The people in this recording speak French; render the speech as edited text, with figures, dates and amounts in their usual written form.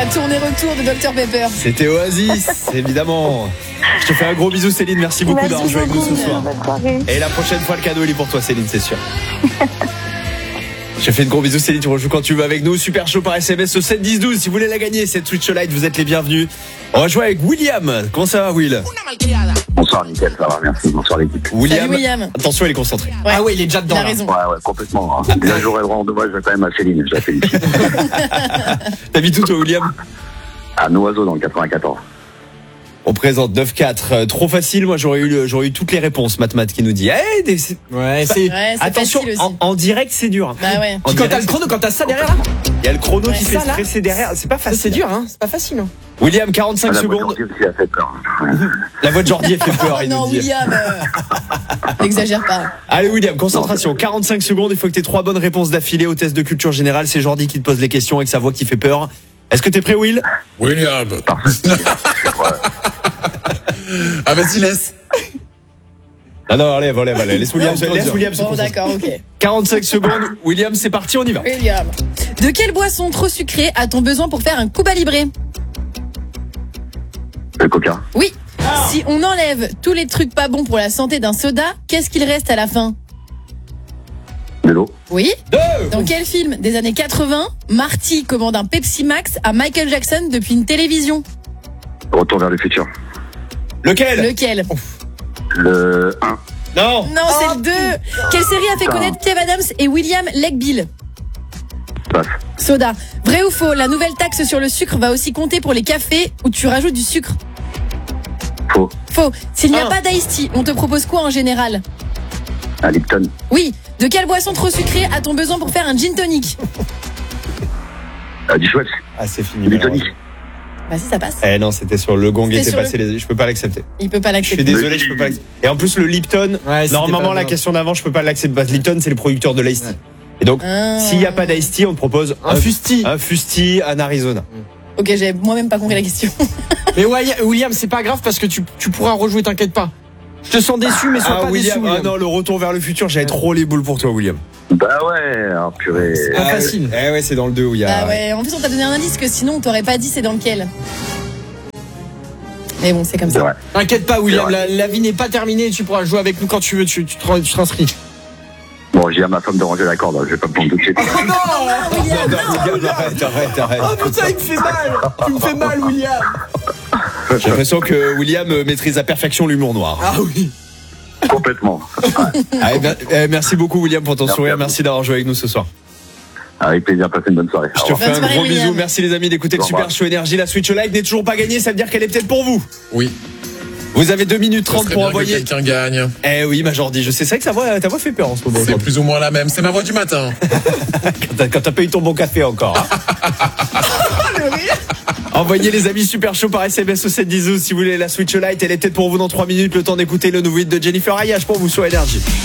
la tournée retour de Dr Pepper. C'était Oasis, évidemment. Je te fais un gros bisou, Céline. Merci beaucoup d'avoir joué avec nous ce soir. Et la prochaine fois, le cadeau, il est pour toi, Céline, c'est sûr. Je te fais de gros bisous, Céline. Tu rejoues quand tu veux avec nous. Super chaud par SMS au 7-10-12. Si vous voulez la gagner, cette Switch Lite, vous êtes les bienvenus. On va jouer avec William. Comment ça va, Will? Bonsoir, nickel, ça va, merci. Bonsoir, l'équipe. Salut, William. Attention, il est concentré. Ouais. Ah ouais, il est déjà dedans. Il a raison. Ouais, complètement. Bien, j'aurais vraiment dommage quand même à Céline, je la félicite. T'habites où, toi, William? À Noiseau, dans le 94. On présente 9-4. Trop facile. Moi, j'aurais eu toutes les réponses. Matmat qui nous dit. Ouais, c'est Attention, facile aussi. en direct, c'est dur. Bah ouais. Puis quand t'as le chrono, quand t'as ça derrière là, Il y a le chrono Ouais, qui fait ça, là. stresser derrière. C'est pas facile. c'est dur, hein. C'est pas facile. Hein. William, 45 La secondes. voiture aussi a fait peur. La voix de Jordi, elle fait peur. Oh il non, nous dit. William. N'exagère pas. Allez, William, concentration. 45 secondes. Il faut que tu aies 3 bonnes réponses d'affilée au test de culture générale. C'est Jordi qui te pose les questions avec sa voix qui fait peur. Est-ce que t'es prêt, Will? William. Ah, vas-y, laisse. Ah non, allez. Laisse William se Bon, concentrer. d'accord, ok. 45 secondes. William, c'est parti, on y va. William. De quelle boisson trop sucrée a-t-on besoin pour faire un Cuba Libre? Le coca. Oui. Si on enlève tous les trucs pas bons pour la santé d'un soda, qu'est-ce qu'il reste à la fin? De l'eau. Oui. Dans quel film des années 80, Marty commande un Pepsi Max à Michael Jackson depuis une télévision? Retour vers le futur. Lequel? Lequel? Le 1. Non. Non, c'est le 2. Quelle série a fait connaître Kev Adams et William Legbill? Passe. Soda. Vrai ou faux, la nouvelle taxe sur le sucre va aussi compter pour les cafés où tu rajoutes du sucre? Faux. Faux. S'il n'y a pas d'ice tea, on te propose quoi en général? Un Lipton. Oui. De quelle boisson trop sucrée a-t-on besoin pour faire un gin tonic? Du Schweppes. Ah, c'est fini. Du tonic. Bah si, ça passe. Non, c'était sur le gong C'était était sur passé. Je peux pas l'accepter. Il peut pas Je suis l'accepter. désolé, je peux pas l'accepter. Et en plus, le Lipton, Ouais, c'était normalement, pas la bien. question d'avant, je peux pas l'accepter parce que Lipton, c'est le producteur de l'Ice Tea. Et donc, s'il n'y a pas d'Ice Tea, on te propose Un fusti. Un fusti en Arizona. Ok, j'avais moi-même pas compris la question. Mais ouais, William, c'est pas grave parce que tu pourras rejouer, t'inquiète pas. Je te sens déçu, mais sois pas William, déçu, William. non, le retour vers le futur, j'avais trop les boules pour toi, William. Bah ouais, purée. Pas facile. Ouais, c'est dans le 2 où il y a. Bah ouais, en plus on t'a donné un indice que sinon on t'aurait pas dit c'est dans lequel. Mais bon, c'est comme C'est ça. vrai. T'inquiète pas, William, C'est vrai. la vie n'est pas terminée, tu pourras jouer avec nous quand tu veux, tu t'inscris. Bon, j'ai à ma femme de ranger la corde, je vais pas me prendre tout de suite. Arrête. Oh putain, il me fait mal. Tu me fais mal, William. J'ai l'impression que William maîtrise à perfection l'humour noir. Ah oui. Complètement. Merci beaucoup, William, pour ton Merci sourire. à vous. Merci d'avoir joué avec nous ce soir. Avec plaisir, passez une bonne soirée. Je Au te revoir. fais un Bonne soirée, gros William. bisou. Merci les amis d'écouter le Au revoir. Super Show Énergie. La Switch Live n'est toujours pas gagnée, ça veut dire qu'elle est peut-être pour vous. Oui. Vous avez 2 minutes Ça 30 serait pour bien que envoyer. quelqu'un gagne. Eh oui, ma Jordi, je sais, c'est vrai que ta voix fait peur en ce moment. C'est plus ou moins la même. C'est ma voix du matin. Quand t'as pas eu ton bon café encore. Envoyez les amis Super Show par SMS au 7-10-12 si vous voulez la Switch Lite. Elle est peut-être pour vous dans 3 minutes. Le temps d'écouter le nouveau hit de Jennifer Ayash pour vous sur Énergie.